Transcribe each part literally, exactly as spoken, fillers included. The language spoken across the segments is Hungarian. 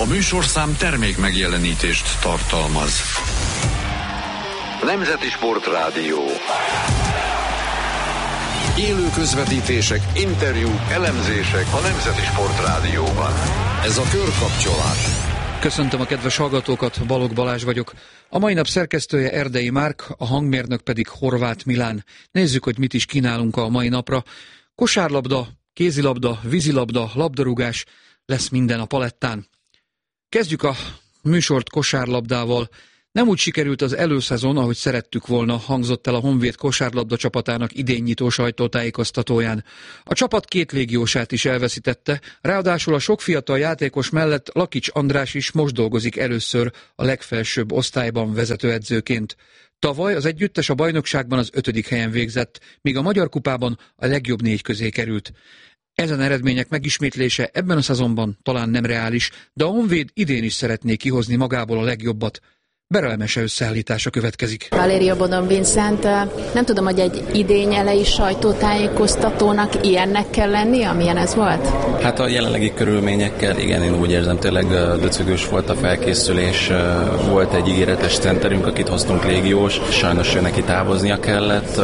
A műsorszám termék megjelenítést tartalmaz. Nemzeti Sportrádió. Élő közvetítések, interjúk, elemzések a Nemzeti Sportrádióban. Ez a Körkapcsolat. Köszöntöm a kedves hallgatókat, Balogh Balázs vagyok. A mai nap szerkesztője Erdei Márk, a hangmérnök pedig Horváth Milán. Nézzük, hogy mit is kínálunk a mai napra. Kosárlabda, kézilabda, vízilabda, labdarúgás, lesz minden a palettán. Kezdjük a műsort kosárlabdával. Nem úgy sikerült az előszezon, ahogy szerettük volna, hangzott el a Honvéd kosárlabda csapatának idénnyitó sajtótájékoztatóján. A csapat két légiósát is elveszítette, ráadásul a sok fiatal játékos mellett Lakics András is most dolgozik először a legfelsőbb osztályban vezetőedzőként. Tavaly az együttes a bajnokságban az ötödik helyen végzett, míg a Magyar Kupában a legjobb négy közé került. Ezen eredmények megismétlése ebben a szezonban talán nem reális, de a Honvéd idén is szeretné kihozni magából a legjobbat. Berelemese összeállítása következik. Valéria Bodon Vincent, nem tudom, hogy egy idény elejé sajtótájékoztatónak ilyennek kell lenni, amilyen ez volt? Hát a jelenlegi körülményekkel, igen, én úgy érzem, tényleg döcögös volt a felkészülés, volt egy ígéretes centerünk, akit hoztunk légiós, sajnos ő neki távoznia kellett,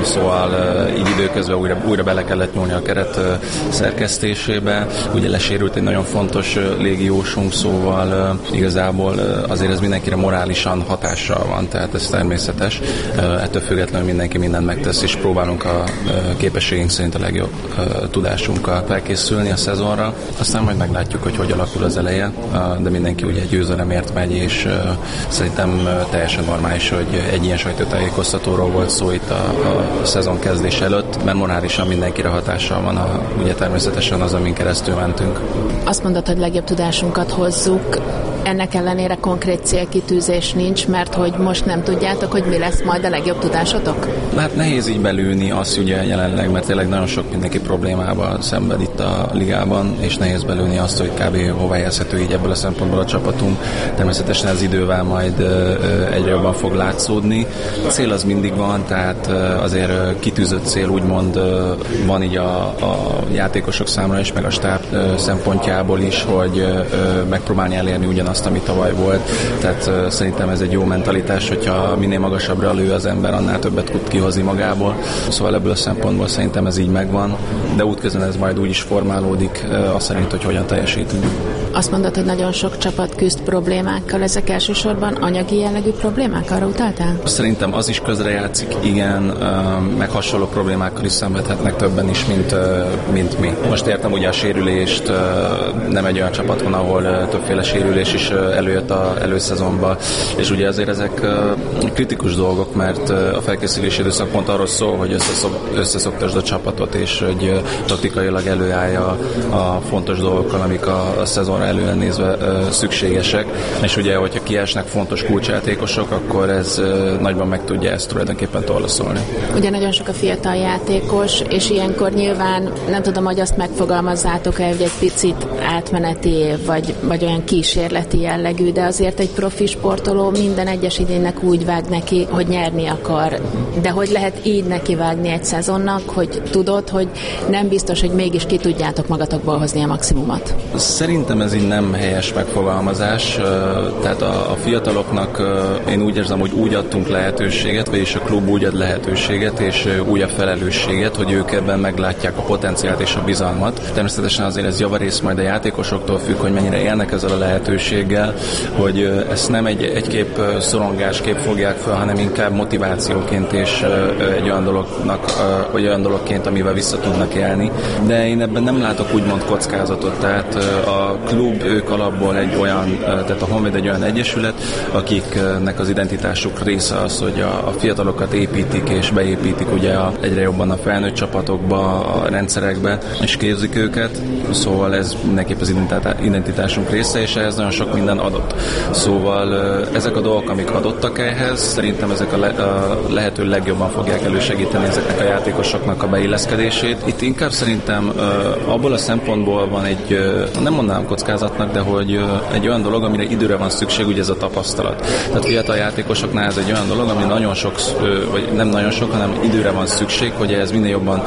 szóval így időközben újra, újra bele kellett nyúlni a keret szerkesztésébe, ugye lesérült egy nagyon fontos légiósunk, szóval igazából azért ez mindenkire morális hatással van, tehát ez természetes. Ettől függetlenül mindenki mindent megtesz, és próbálunk a képességünk szerint a legjobb tudásunkkal felkészülni a szezonra. Aztán majd meglátjuk, hogy hogy alakul az eleje, de mindenki ugye győzelemért megy, és szerintem teljesen normális, hogy egy ilyen sajtótájékoztatóról volt szó itt a, a szezon kezdés előtt, mert morálisan mindenkire hatással van, a, ugye természetesen az, amin keresztül mentünk. Azt mondod, hogy legjobb tudásunkat hozzuk, ennek ellenére konkrét célkitűzés nincs, mert hogy most nem tudjátok, hogy mi lesz majd a legjobb tudásotok? Hát nehéz így belülni azt ugye jelenleg, mert tényleg nagyon sok mindenki problémával szenved itt a ligában, és nehéz belülni azt, hogy kb. Hova helyezhető így ebből a szempontból a csapatunk. Természetesen az idővel majd egyre jobban fog látszódni. A cél az mindig van, tehát azért kitűzött cél úgymond van így a, a játékosok számára is, meg a stáb szempontjából is, hogy megpróbálni elérni ugyanazt, ami tavaly volt. Tehát uh, szerintem ez egy jó mentalitás, hogyha minél magasabbra lő az ember, annál többet tud kihozni magából. Szóval ebből a szempontból szerintem ez így megvan, de útközben ez majd úgy is formálódik, uh, azt szerint, hogy hogyan teljesítünk. Azt mondod, hogy nagyon sok csapat küzd problémákkal, ezek elsősorban anyagi jellegű problémák, arra utaltál? Szerintem az is közrejátszik, igen, uh, meg hasonló problémákkal is szenvedhetnek többen is, mint, uh, mint mi. Most értem ugye a sérülést, uh, nem egy olyan csapat van, ahol uh, többféle sérülés is uh, előjött a előszezonban, és ugye azért ezek uh, kritikus dolgok, mert uh, a felkészülési időszak pont arról szól, hogy összeszoktasd a csapatot, és hogy uh, taktikailag előállja a fontos dolgokkal, amik a, a szezonra előre nézve uh, szükségesek, és ugye, hogyha kiesnek fontos kulcsjátékosok, akkor ez uh, nagyban meg tudja ezt tulajdonképpen torlaszolni. Ugye nagyon sok a fiatal játékos, és ilyenkor nyilván nem tudom, hogy azt megfogalmazzátok-e, hogy egy picit átmeneti év, vagy, vagy olyan kísérleti jellegű, de azért egy profi sportoló minden egyes idénynek úgy vág neki, hogy nyerni akar. De hogy lehet így nekivágni egy szezonnak, hogy tudod, hogy nem biztos, hogy mégis ki tudjátok magatokból hozni a maximumot? Szerintem ez így nem helyes megfogalmazás. Tehát a, a fiataloknak én úgy érzem, hogy úgy adtunk lehetőséget, vagyis a klub úgy ad lehetőséget és újabb felelősséget, hogy ők ebben meglátják a potenciált és a bizalmat. Természetesen azért ez javarészt majd a játékosoktól függ, hogy mennyire élnek ezzel a lehetőséggel, hogy ezt nem egy, egy kép szorongásképp fogják fel, hanem inkább motivációként és egy olyan dolognak, vagy olyan dologként, amivel vissza tudnak élni. De én ebben nem látok úgymond kockázatot, tehát a klub, ők alapból egy olyan, tehát a Honvéd egy olyan egyesület, akiknek az identitásuk része az, hogy a, a fiatalokat építik és beépítik ugye a, egyre jobban a felnőtt csapatokba, a rendszerekbe, és képzik őket, szóval ez mindenképp az identitásunk része, és ehhez nagyon sok minden adott. Szóval ezek a dolgok, amik adottak ehhez, szerintem ezek a, le, a lehető legjobban fogják elősegíteni ezeknek a játékosoknak a beilleszkedését. Itt inkább szerintem abból a szempontból van egy, nem mondanám kockázatnak, de hogy egy olyan dolog, amire időre van szükség, ugye ez a tapasztalat. Tehát fiatal játékosoknál ez egy olyan dolog, ami nagyon sok, vagy nem nagyon sok, hanem időre van szükség, hogy ez minél jobban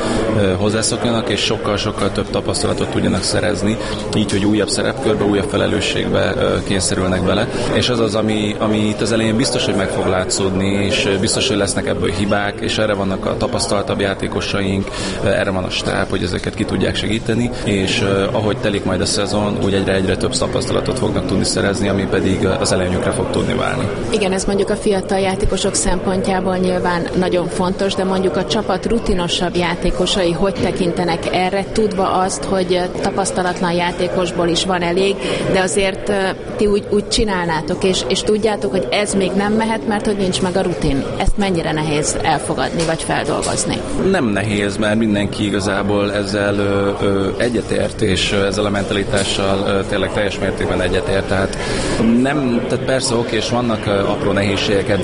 hozzászokjanak, és sokkal-sokkal több tapasztalatot tudjanak szerezni, így, hogy újabb szerepkörbe, újabb felelősségbe kényszerülnek bele, és az az, ami, ami itt az elején biztos, hogy meg fog látszódni, és biztos, hogy lesznek ebből hibák, és erre vannak a tapasztaltabb játékosaink, erre van a stáb, hogy ezeket ki tudják segíteni, és ahogy telik majd a szezon, úgy egyre-egyre több tapasztalatot fognak tudni szerezni, ami pedig az előnyükre fog tudni válni. Igen, ez mondjuk a fiatal játékosok szempontjából nyilván nagyon fontos, de mondjuk a csapat rutinosabb játékosai hogy tekintenek erre, tudva azt, hogy tapasztalatlan játékosból is van elég, de azért ti úgy, úgy csinálnátok, és, és tudjátok, hogy ez még nem mehet, mert hogy nincs meg a rutin. Ezt mennyire nehéz elfogadni, vagy feldolgozni? Nem nehéz, mert mindenki igazából ezzel ö, ö, egyetért, és ezzel a mentalitással ö, tényleg teljes mértékben egyetért. Tehát, nem, tehát persze oké, és vannak ö, apró nehézségek